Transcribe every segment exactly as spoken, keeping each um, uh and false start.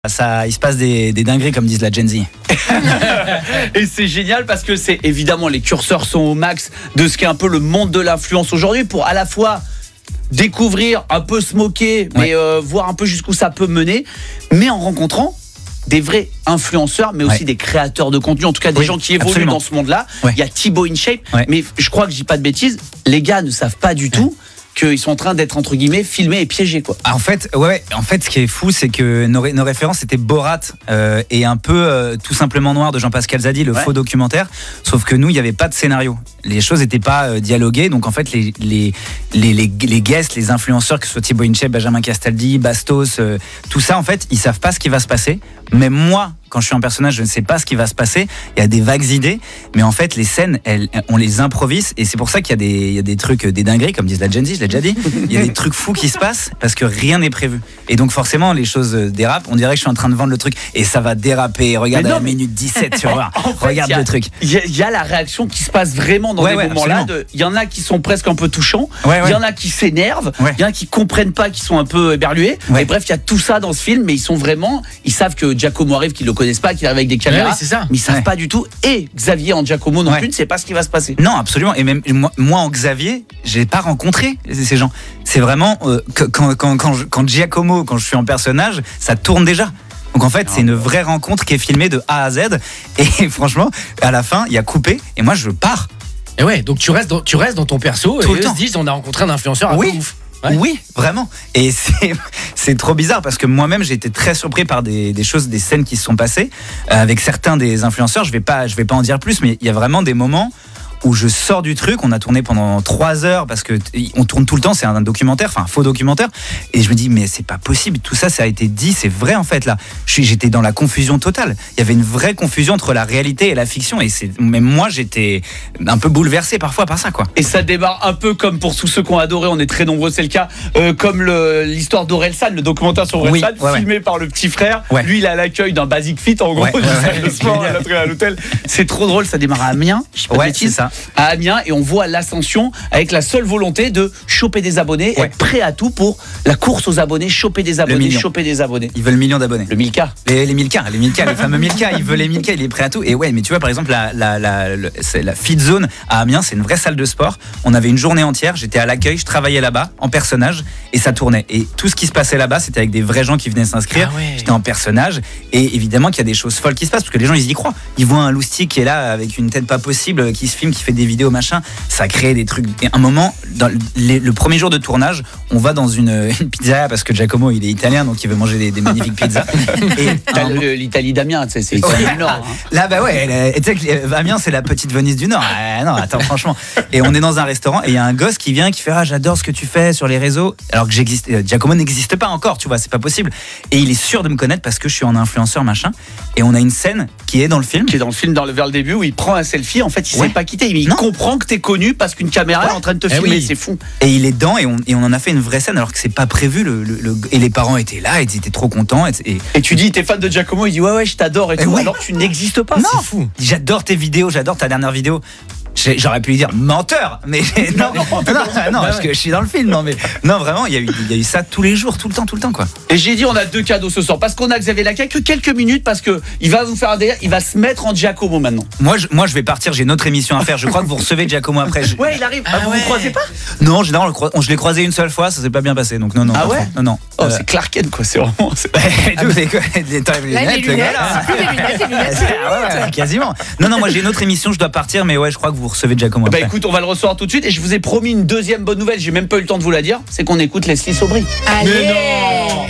Ça, il se passe des, des dingueries comme disent la Gen Z. Et c'est génial parce que c'est évidemment les curseurs sont au max de ce qu'est un peu le monde de l'influence aujourd'hui pour à la fois découvrir, un peu se moquer, mais ouais. euh, voir un peu jusqu'où ça peut mener, mais en rencontrant des vrais influenceurs, mais aussi ouais. des créateurs de contenu, en tout cas des oui, gens qui évoluent absolument. Dans ce monde-là. Ouais. Il y a Thibaut InShape, ouais. mais je crois que je dis pas de bêtises, les gars ne savent pas du ouais. tout qu'ils sont en train d'être entre guillemets filmés et piégés quoi. En fait, ouais, en fait, ce qui est fou, c'est que nos, ré- nos références c'était Borat euh, et un peu euh, Tout simplement noir de Jean-Pascal Zadi, le ouais. faux documentaire. Sauf que nous, il y avait pas de scénario. Les choses n'étaient pas euh, dialoguées, donc en fait, les les les les, les guests, les influenceurs, que ce soit Thibaut InShape, Benjamin Castaldi, Bastos, euh, tout ça, en fait, ils savent pas ce qui va se passer. Mais moi, quand je suis en personnage, je ne sais pas ce qui va se passer. Il y a des vagues idées, mais en fait, les scènes, elles, on les improvise. Et c'est pour ça qu'il y a des, il y a des trucs, des dingueries, comme disent la Gen Z, je l'ai déjà dit. Il y a des trucs fous qui se passent parce que rien n'est prévu. Et donc, forcément, les choses dérapent. On dirait que je suis en train de vendre le truc et ça va déraper. Regarde non, à la minute dix-sept, tu vois. En fait, regarde a, le truc. Il y, y a la réaction qui se passe vraiment dans ouais, des ouais, moments-là. Il y en a qui sont presque un peu touchants. Il ouais, ouais. y en a qui s'énervent. Il ouais. y en a qui comprennent pas, qui sont un peu éberlués. Ouais. Et bref, il y a tout ça dans ce film, mais ils sont vraiment, ils savent que Giacomo arrive, qu'ils le connaissent pas, qu'il arrive avec des caméras, ouais, c'est ça. mais ils savent ouais. pas du tout. Et Xavier en Giacomo non ouais. plus ne sait pas ce qui va se passer. Non, absolument. Et même moi, moi en Xavier, j'ai pas rencontré ces gens. C'est vraiment euh, quand quand quand, je, quand Giacomo, quand je suis en personnage, ça tourne déjà. Donc en fait, c'est une vraie rencontre qui est filmée de A à Z. Et franchement, à la fin, il y a coupé et moi je pars. Et ouais, donc tu restes dans, tu restes dans ton perso tout et le eux temps. se disent on a rencontré un influenceur oui. un peu ouf. Ouais. Oui, vraiment. Et c'est, c'est trop bizarre parce que moi-même j'ai été très surpris par des, des choses, des scènes qui se sont passées euh, avec certains des influenceurs. Je vais pas, je vais pas en dire plus, mais il y a vraiment des moments où je sors du truc. On a tourné pendant trois heures parce que t- on tourne tout le temps. C'est un documentaire, enfin un faux documentaire. Et je me dis mais c'est pas possible. Tout ça, ça a été dit, c'est vrai en fait là. Je suis, j'étais dans la confusion totale. Il y avait une vraie confusion entre la réalité et la fiction. Et c'est, même moi, j'étais un peu bouleversé parfois par ça quoi. Et ça démarre un peu comme pour tous ceux qui ont adoré. On est très nombreux, c'est le cas. Euh, comme le, l'histoire d'Orelsan, le documentaire sur Orelsan, oui, ouais, filmé ouais. par le petit frère. Ouais. Lui, il a l'accueil d'un Basic Fit en gros. Ouais, ouais, ouais, le sport à, à l'hôtel. C'est trop drôle. Ça démarre à Amiens. Je sais pas ouais, c'est ça. À Amiens et on voit l'ascension avec la seule volonté de choper des abonnés, ouais. être prêt à tout pour la course aux abonnés, choper des abonnés, choper des abonnés. Ils veulent le million d'abonnés. Le mille K. Les, les mille K, les mille K, le fameux mille K, il veut les mille K, il est prêt à tout. Et ouais, mais tu vois par exemple la la la, la, c'est la Fit Zone à Amiens, c'est une vraie salle de sport. On avait une journée entière, j'étais à l'accueil, je travaillais là-bas en personnage et ça tournait. Et tout ce qui se passait là-bas, c'était avec des vrais gens qui venaient s'inscrire. Ah ouais. J'étais en personnage et évidemment qu'il y a des choses folles qui se passent parce que les gens ils y croient. Ils voient un loustic qui est là avec une tête pas possible, qui se filme, qui fait des vidéos machin. Ça crée des trucs. Et un moment, dans les, le premier jour de tournage, on va dans une, une pizzeria parce que Giacomo il est italien donc il veut manger des, des magnifiques pizzas. Et un, le, l'Italie d'Amiens, tu sais, c'est l'Italie ouais. du Nord. Hein. Là bah ouais, tu sais que Amiens c'est la petite Venise du Nord. Ah, non, attends franchement. Et on est dans un restaurant et il y a un gosse qui vient qui fait ah j'adore ce que tu fais sur les réseaux alors que j'existe. Giacomo n'existe pas encore, tu vois, c'est pas possible. Et il est sûr de me connaître parce que je suis en influenceur machin. Et on a une scène qui est dans le film, qui est dans le film dans le vers le début où il prend un selfie. En fait, il ouais. s'est pas quitté. Il non. comprend que t'es connu parce qu'une caméra ouais. est en train de te filmer. Eh oui. C'est fou. Et il est dedans et on, et on en a fait une vraie scène alors que c'est pas prévu. Le, le, le, et les parents étaient là, ils étaient trop contents. Et, et, et tu dis, t'es fan de Giacomo, il dit ouais ouais, je t'adore et tout. Ouais. Alors que tu n'existes pas. Non. C'est fou. J'adore tes vidéos, j'adore ta dernière vidéo. J'aurais pu lui dire menteur, mais non, non, non, non, non parce que je suis dans le film. Non, mais non, vraiment, il y a eu, il y a eu ça tous les jours, tout le temps, tout le temps, quoi. Et j'ai dit, on a deux cadeaux ce soir parce qu'on a Xavier Lacaille que quelques minutes parce que il va vous faire un délire, il va se mettre en Giacomo maintenant. Moi, je, moi, je vais partir. J'ai une autre émission à faire. Je crois que vous recevez Giacomo après. Je... Ouais, il arrive. Ah, ah, vous ouais. vous croisez pas? Non, je, non, je l'ai croisé une seule fois, ça s'est pas bien passé, donc non, non. Ah ouais? Non, non. Oh, euh... c'est Clark Kent, quoi. C'est vraiment. C'est... ah, mais... Là, les lunettes, c'est plus les lunettes, les lunettes. Ah ouais, quasiment. Non, non, moi j'ai une autre émission, je dois partir, mais ouais, je crois que vous recevez Giacomo après. Bah écoute, on va le recevoir tout de suite et je vous ai promis une deuxième bonne nouvelle. J'ai même pas eu le temps de vous la dire, c'est qu'on écoute Leslie Sobry. Allez. Mais non.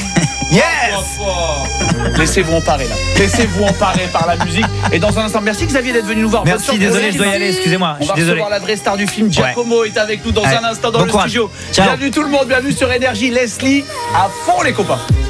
Yes. Laissez-vous emparer là. Laissez-vous emparer par la musique. Et dans un instant, merci Xavier d'être venu nous voir. Merci, désolé, je dois y aller, excusez-moi. On va désolé. recevoir la vraie star du film. Giacomo ouais. est avec nous dans ouais. un instant dans bon le courage. Studio. Ciao. Bienvenue tout le monde, bienvenue sur Énergie. Leslie, à fond les copains.